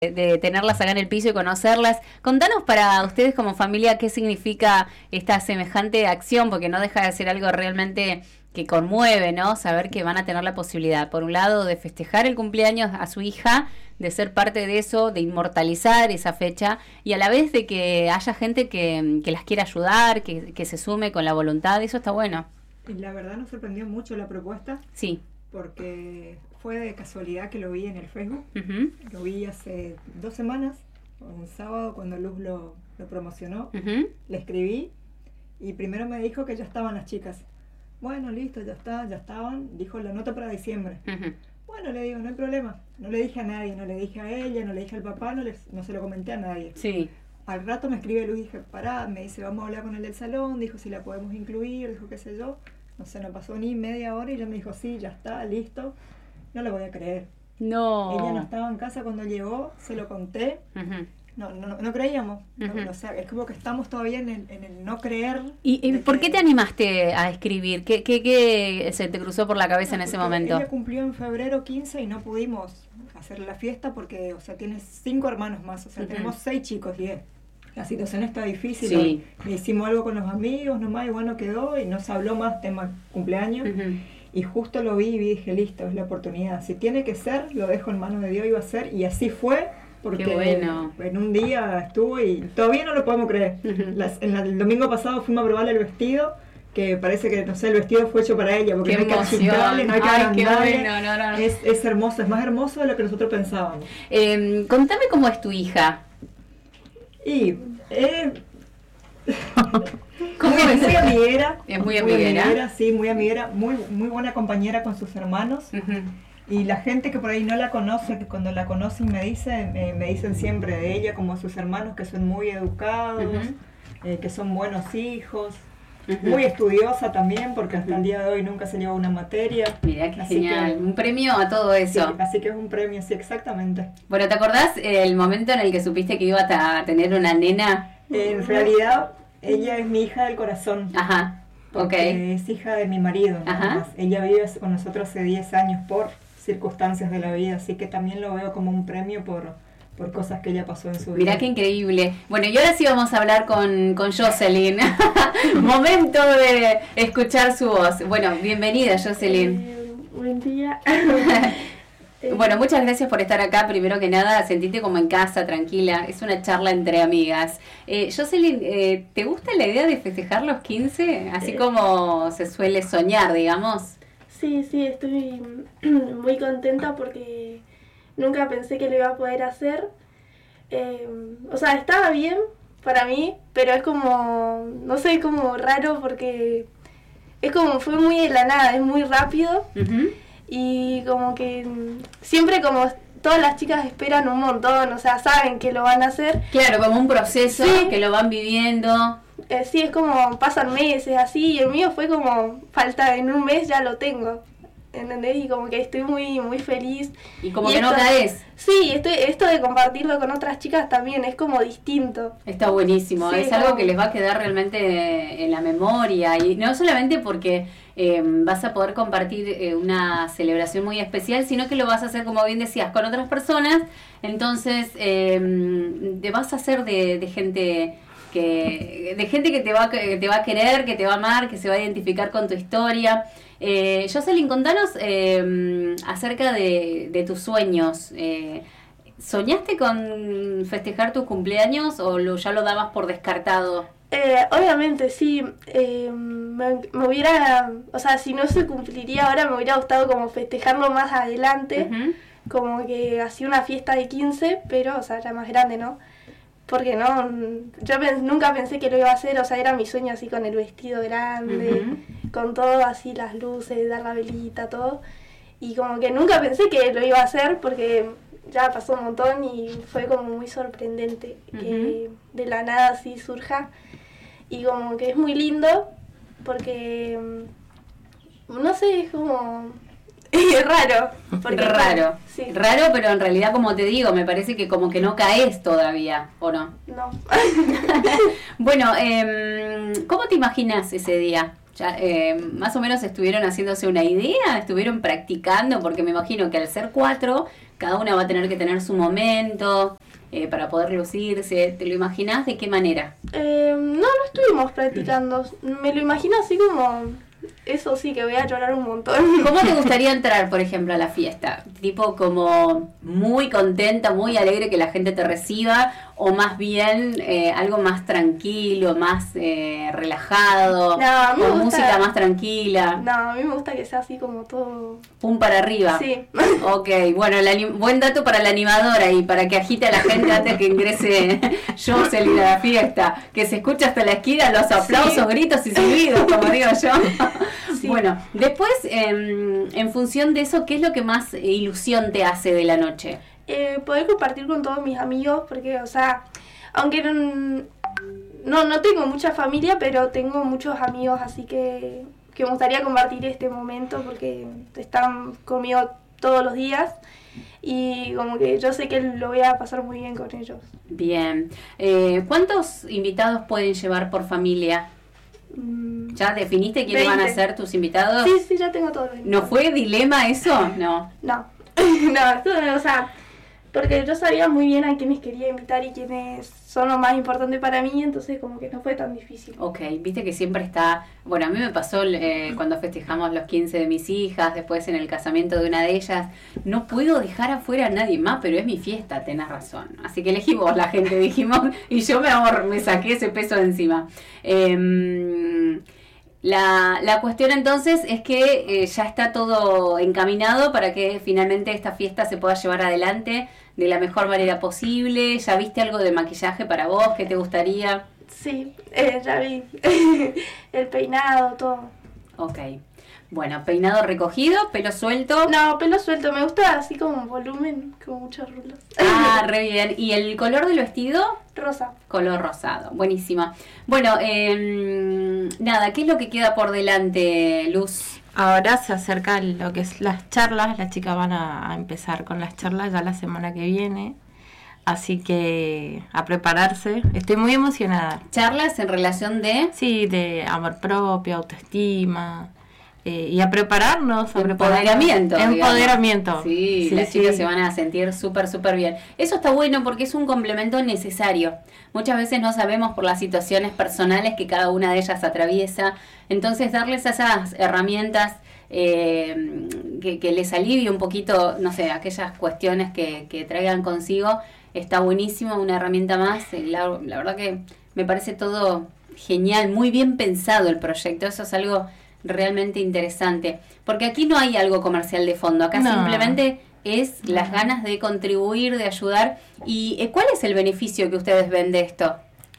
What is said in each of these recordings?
de tenerlas acá en el piso y conocerlas. Contanos para ustedes como familia qué significa esta semejante acción, porque no deja de ser algo realmente que conmueve, ¿no? Saber que van a tener la posibilidad, por un lado, de festejar el cumpleaños a su hija, de ser parte de eso, de inmortalizar esa fecha, y a la vez de que haya gente que las quiera ayudar, que se sume con la voluntad. Eso está bueno. Y la verdad nos sorprendió mucho la propuesta. Sí. Porque fue de casualidad que lo vi en el Facebook. Uh-huh. Lo vi hace 2 semanas, un sábado, cuando Luz lo promocionó. Uh-huh. Le escribí y primero me dijo que ya estaban las chicas. Bueno, listo, ya estaban. Dijo la nota para diciembre. Uh-huh. Bueno, le digo, no hay problema. No le dije a nadie, no le dije a ella, no le dije al papá, no se lo comenté a nadie. Sí. Al rato me escribe Luz y dije, pará, me dice, vamos a hablar con el del salón, dijo si la podemos incluir, dijo qué sé yo. No sé, no pasó ni media hora y ella me dijo, sí, ya está, listo. No lo voy a creer. No. Ella no estaba en casa cuando llegó, se lo conté. Uh-huh. No creíamos. Uh-huh. O sea, es como que estamos todavía en el no creer. ¿Y por qué te animaste a escribir? ¿Qué se te cruzó por la cabeza en ese momento? Ella cumplió en febrero 15 y no pudimos hacer la fiesta porque, o sea, tiene 5 hermanos más. O sea, tenemos 6 chicos, 10. La situación está difícil. Sí. Hicimos algo con los amigos nomás y bueno, quedó y no se habló más tema cumpleaños. Uh-huh. Y justo lo vi y dije, listo, es la oportunidad. Si tiene que ser, lo dejo en manos de Dios y va a ser. Y así fue, porque qué bueno. En un día estuvo y todavía no lo podemos creer. Uh-huh. El domingo pasado fuimos a probarle el vestido, que parece que, no sé, el vestido fue hecho para ella, porque qué no hay que achicarle, no hay que agrandarle. Bueno, no. Es hermoso, es más hermoso de lo que nosotros pensábamos. Contame cómo es tu hija. Y... ¿Cómo es? Muy amiguera. Es muy amiguera. Sí, muy amiguera, muy buena compañera con sus hermanos. Uh-huh. Y la gente que por ahí no la conoce, que cuando la conocen me dicen siempre de ella, como sus hermanos, que son muy educados, uh-huh. Que son buenos hijos. Uh-huh. Muy estudiosa también, porque hasta el día de hoy nunca se llevó una materia. Mirá qué genial, un premio a todo eso. Sí, así que es un premio, sí, exactamente. Bueno, ¿te acordás el momento en el que supiste que ibas a tener una nena? En realidad, ella es mi hija del corazón. Ajá, ok. Es hija de mi marido, nada más. Ella vive con nosotros hace 10 años por circunstancias de la vida, así que también lo veo como un premio por cosas que ella pasó en su vida. Mirá qué increíble. Bueno, y ahora sí vamos a hablar con Jocelyn. Momento de escuchar su voz. Bueno, bienvenida, Jocelyn. Buen día. Bueno, muchas gracias por estar acá. Primero que nada, sentite como en casa, tranquila. Es una charla entre amigas. Jocelyn, ¿te gusta la idea de festejar los 15? Así como se suele soñar, digamos. Sí, estoy muy contenta porque nunca pensé que lo iba a poder hacer. O sea, estaba bien para mí, pero es como, no sé, como raro porque es como, fue muy de la nada, es muy rápido. Uh-huh. Y como que siempre como todas las chicas esperan un montón, o sea, saben que lo van a hacer. Claro, como un proceso sí. Que lo van viviendo. Sí, es como pasan meses así, y el mío fue como, falta en un mes ya lo tengo, ¿entendés? Y como que estoy muy feliz. Y como que no caes. Sí, esto de compartirlo con otras chicas también es como distinto. Está buenísimo, sí, es algo que les va a quedar realmente en la memoria, y no solamente porque vas a poder compartir una celebración muy especial, sino que lo vas a hacer, como bien decías, con otras personas. Entonces te vas a hacer de gente que te va a querer, que te va a amar, que se va a identificar con tu historia. Jocelyn, contanos acerca de tus sueños. ¿Soñaste con festejar tus cumpleaños o ya lo dabas por descartado? Obviamente sí, me hubiera, o sea, si no se cumpliría ahora me hubiera gustado como festejarlo más adelante, uh-huh. Como que hacía una fiesta de 15, pero, o sea, ya más grande, ¿no? Porque no, yo nunca pensé que lo iba a hacer, o sea, era mi sueño así con el vestido grande, uh-huh. Con todo así, las luces, dar la velita, todo. Y como que nunca pensé que lo iba a hacer porque ya pasó un montón y fue como muy sorprendente, uh-huh. Que de la nada así surja. Y como que es muy lindo porque, no sé, es como... Es raro. Raro. Sí. Raro, pero en realidad, como te digo, me parece que como que no caes todavía, ¿o no? No. Bueno, ¿cómo te imaginas ese día? Ya, más o menos estuvieron haciéndose una idea, estuvieron practicando, porque me imagino que al ser 4, cada una va a tener que tener su momento para poder lucirse. ¿Te lo imaginás de qué manera? No estuvimos practicando. Me lo imagino así como... Eso sí, que voy a llorar un montón. ¿Cómo te gustaría entrar, por ejemplo, a la fiesta? ¿Tipo como muy contenta, muy alegre que la gente te reciba? ¿O más bien algo más tranquilo, más relajado? No, a mí me con gusta, música más tranquila. No, a mí me gusta que sea así como todo... Pum para arriba. Sí. Ok, bueno, buen dato para la animadora y para que agite a la gente antes que ingrese Jocelyn a la fiesta. Que se escucha hasta la esquina los aplausos, gritos y silbidos, como digo yo. Sí. Bueno, después, en función de eso, ¿qué es lo que más ilusión te hace de la noche? Poder compartir con todos mis amigos, porque, o sea, aunque no tengo mucha familia, pero tengo muchos amigos, así que me gustaría compartir este momento porque están conmigo todos los días y como que yo sé que lo voy a pasar muy bien con ellos. Bien. ¿Cuántos invitados pueden llevar por familia? ¿Ya definiste quiénes 20. van a ser tus invitados? Sí, ya tengo todo. ¿No fue dilema eso? No. No, o sea, porque yo sabía muy bien a quiénes quería invitar y quiénes son lo más importante para mí, entonces como que no fue tan difícil. Ok, viste que siempre está... Bueno, a mí me pasó cuando festejamos los 15 de mis hijas, después en el casamiento de una de ellas. No puedo dejar afuera a nadie más, pero es mi fiesta, tenés razón. Así que elegí vos, la gente, dijimos, y yo me saqué ese peso de encima. La cuestión entonces es que ya está todo encaminado para que finalmente esta fiesta se pueda llevar adelante de la mejor manera posible. ¿Ya viste algo de maquillaje para vos? ¿Qué te gustaría? Sí, ya vi el peinado, todo. Ok. Bueno, peinado recogido, pelo suelto. No, pelo suelto, me gusta así como volumen, con muchos rulos. Ah, re bien. ¿Y el color del vestido? Rosa. Color rosado, buenísima. Bueno, nada, ¿qué es lo que queda por delante, Luz? Ahora se acerca lo que es las charlas, las chicas van a empezar con las charlas ya la semana que viene, así que a prepararse, estoy muy emocionada. ¿Charlas en relación de? Sí, de amor propio, autoestima, y a prepararnos. Empoderamiento. Empoderamiento. Sí, las chicas se van a sentir súper, súper bien. Eso está bueno porque es un complemento necesario. Muchas veces no sabemos por las situaciones personales que cada una de ellas atraviesa. Entonces, darles esas herramientas que les alivie un poquito, no sé, aquellas cuestiones que traigan consigo, está buenísimo, una herramienta más. La verdad que me parece todo genial, muy bien pensado el proyecto. Eso es algo realmente interesante, porque aquí no hay algo comercial de fondo, acá simplemente es las ganas de contribuir, de ayudar. ¿Y cuál es el beneficio que ustedes ven de esto?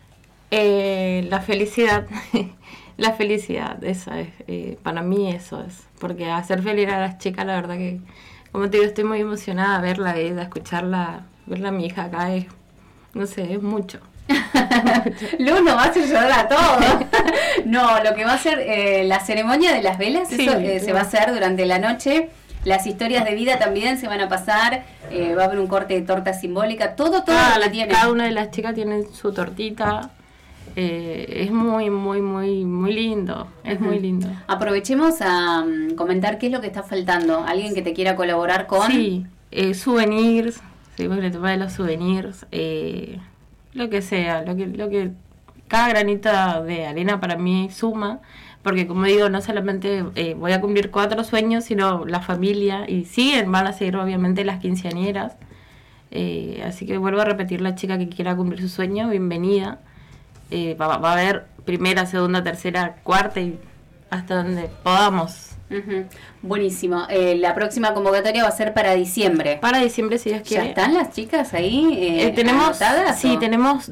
La felicidad. La felicidad, esa es, para mí eso es, porque hacer feliz a las chicas, la verdad que, como te digo, estoy muy emocionada de verla, escucharla, verla a mi hija acá, no sé, es mucho. Luz nos va a hacer llorar a todos. No, lo que va a ser la ceremonia de las velas, sí, eso se va a hacer durante la noche. Las historias de vida también se van a pasar. Va a haber un corte de torta simbólica. Todo la tiene. Cada una de las chicas tiene su tortita. Es muy, muy, muy, muy lindo. Es muy lindo. Aprovechemos a comentar qué es lo que está faltando. ¿Alguien que te quiera colaborar con? Sí, souvenirs. Seguimos el tema de los souvenirs. Lo que sea, lo que cada granita de arena para mí suma, porque como digo, no solamente voy a cumplir 4 sueños, sino la familia, y van a seguir obviamente las quinceañeras, así que vuelvo a repetir, la chica que quiera cumplir su sueño, bienvenida. Va a haber primera, segunda, tercera, cuarta y hasta donde podamos. Uh-huh. Buenísimo. La próxima convocatoria va a ser para diciembre. Para diciembre, si Dios quiere. ¿Ya están las chicas ahí anotadas? Sí, tenemos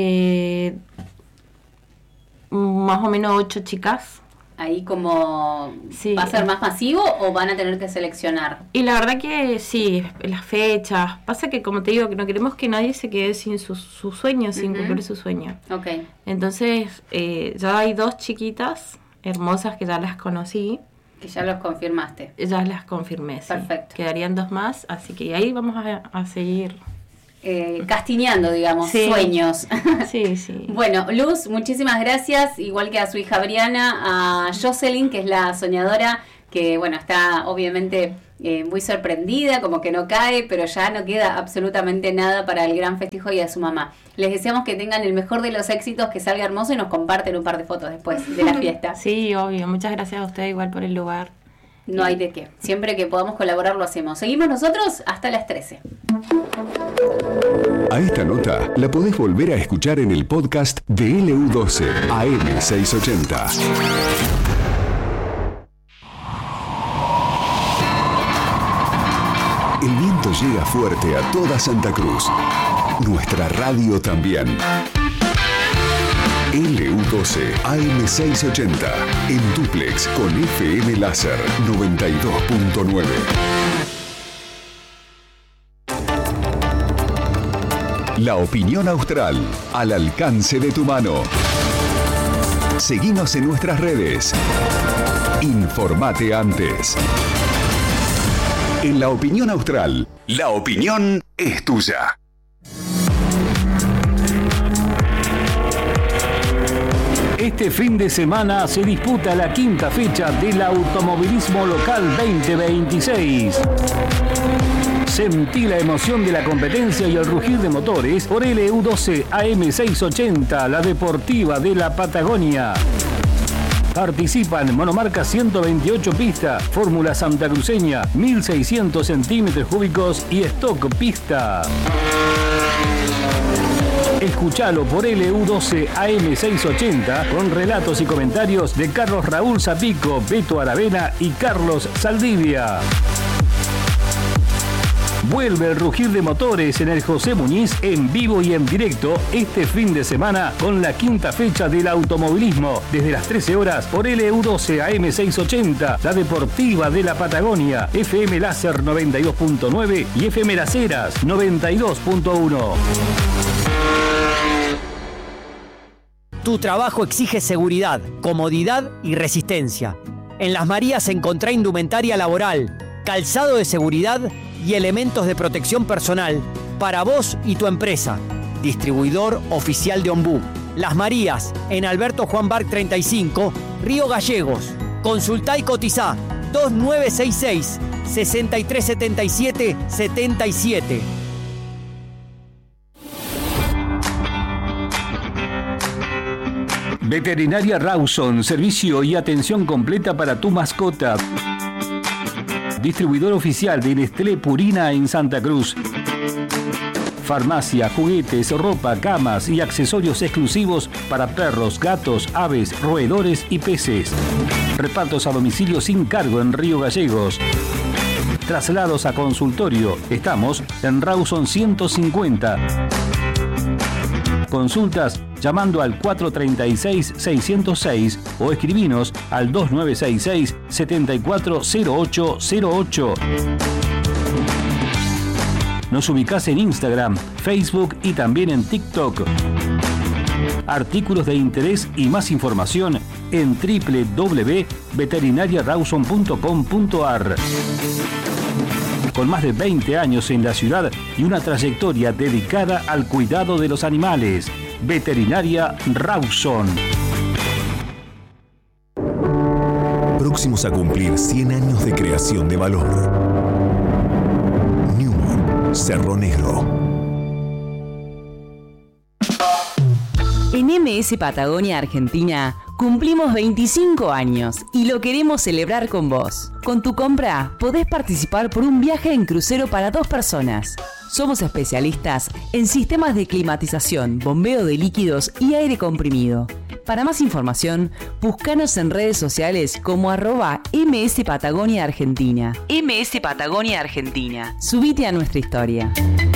más o menos 8 chicas. Ahí como... Sí. ¿Va a ser más masivo o van a tener que seleccionar? Y la verdad que sí, las fechas. Pasa que, como te digo, que no queremos que nadie se quede sin su sueño, sin cumplir su sueño. Okay. Entonces, ya hay 2 chiquitas hermosas que ya las conocí. Que ya los confirmaste. Ya las confirmé, sí. Perfecto. Quedarían 2 más, así que ahí vamos a seguir castineando, digamos, sueños. Sí, sí. Bueno, Luz, muchísimas gracias, igual que a su hija Briana, a Jocelyn, que es la soñadora, que bueno, está obviamente muy sorprendida, como que no cae, pero ya no queda absolutamente nada para el gran festejo y a su mamá. Les deseamos que tengan el mejor de los éxitos, que salga hermoso y nos comparten un par de fotos después de la fiesta. Sí, obvio. Muchas gracias a usted igual por el lugar. No hay de qué. Siempre que podamos colaborar lo hacemos. Seguimos nosotros hasta las 13. A esta nota la podés volver a escuchar en el podcast de LU12 AM680. El viento llega fuerte a toda Santa Cruz. Nuestra radio también. LU12 AM680 en dúplex con FM Láser 92.9. La opinión austral al alcance de tu mano. Seguinos en nuestras redes. Informate antes. En La Opinión Austral, la opinión es tuya. Este fin de semana se disputa la quinta fecha del Automovilismo Local 2026. Sentí la emoción de la competencia y el rugir de motores por LU12 AM680, la deportiva de la Patagonia. Participan monomarca 128 pista, Fórmula Santacruceña 1600 centímetros cúbicos y stock pista. Escuchalo por LU12 AM680 con relatos y comentarios de Carlos Raúl Zapico, Beto Aravena y Carlos Saldivia. Vuelve el rugir de motores en el José Muñiz en vivo y en directo este fin de semana con la quinta fecha del automovilismo desde las 13 horas por LU12 AM680, la deportiva de la Patagonia, FM Láser 92.9 y FM Las Heras 92.1. Tu trabajo exige seguridad, comodidad y resistencia. En Las Marías encontrá indumentaria laboral, calzado de seguridad y elementos de protección personal para vos y tu empresa. Distribuidor oficial de Ombú. Las Marías, en Alberto Juan Barc 35, Río Gallegos. Consultá y cotizá 2966 6377 77. Veterinaria Rawson, servicio y atención completa para tu mascota. Distribuidor oficial de Nestlé Purina en Santa Cruz. Farmacia, juguetes, ropa, camas y accesorios exclusivos para perros, gatos, aves, roedores y peces. Repartos a domicilio sin cargo en Río Gallegos. Traslados a consultorio. Estamos en Rawson 150. Consultas llamando al 436-606 o escribinos al 2966-740808. Nos ubicás en Instagram, Facebook y también en TikTok. Artículos de interés y más información en www.veterinariarawson.com.ar. Con más de 20 años en la ciudad y una trayectoria dedicada al cuidado de los animales. Veterinaria Rawson. Próximos a cumplir 100 años de creación de valor. Newman, Cerro Negro. En MS Patagonia Argentina cumplimos 25 años y lo queremos celebrar con vos. Con tu compra podés participar por un viaje en crucero para 2 personas. Somos especialistas en sistemas de climatización, bombeo de líquidos y aire comprimido. Para más información, búscanos en redes sociales como @MS Patagonia Argentina. MS Patagonia Argentina. Subite a nuestra historia.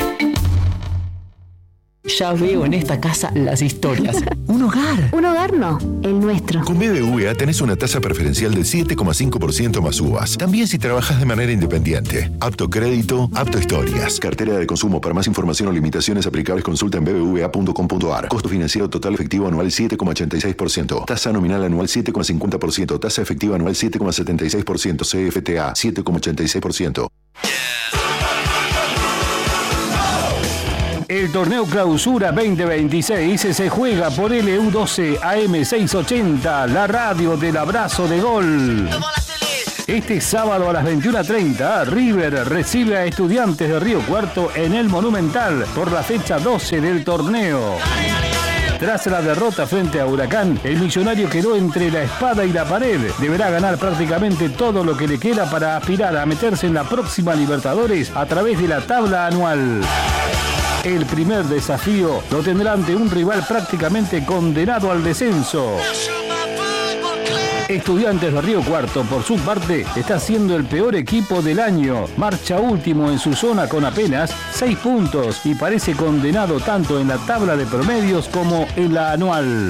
Ya veo en esta casa las historias. Un hogar. Un hogar no, el nuestro. Con BBVA tenés una tasa preferencial del 7,5% más uvas. También si trabajas de manera independiente. Apto crédito, apto historias. Cartera de consumo. Para más información o limitaciones aplicables consulta en bbva.com.ar. Costo financiero total efectivo anual 7,86%. Tasa nominal anual 7,50%. Tasa efectiva anual 7,76%. CFTA 7,86%. El torneo Clausura 2026 se juega por LU12 AM680, la radio del abrazo de gol. Este sábado a las 21:30, River recibe a Estudiantes de Río Cuarto en el Monumental por la fecha 12 del torneo. Tras la derrota frente a Huracán, el millonario quedó entre la espada y la pared. Deberá ganar prácticamente todo lo que le queda para aspirar a meterse en la próxima Libertadores a través de la tabla anual. El primer desafío lo tendrá ante un rival prácticamente condenado al descenso. Estudiantes de Río Cuarto, por su parte, está siendo el peor equipo del año. Marcha último en su zona con apenas 6 puntos y parece condenado tanto en la tabla de promedios como en la anual.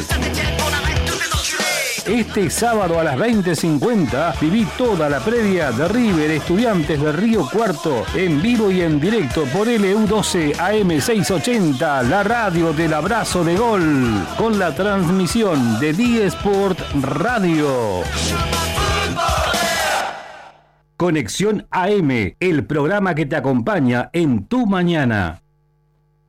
Este sábado a las 20:50 viví toda la previa de River Estudiantes de Río Cuarto en vivo y en directo por LU12 AM680, la radio del abrazo de gol, con la transmisión de D-Sport Radio. Conexión AM, el programa que te acompaña en tu mañana.